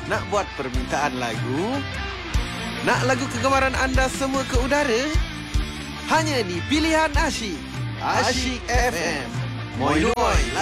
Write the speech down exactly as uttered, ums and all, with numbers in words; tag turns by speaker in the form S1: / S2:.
S1: Nak buat permintaan lagu? Nak lagu kegemaran anda semua ke udara? Hanya di Pilihan Asyik. Asyik F M. Moi Noi.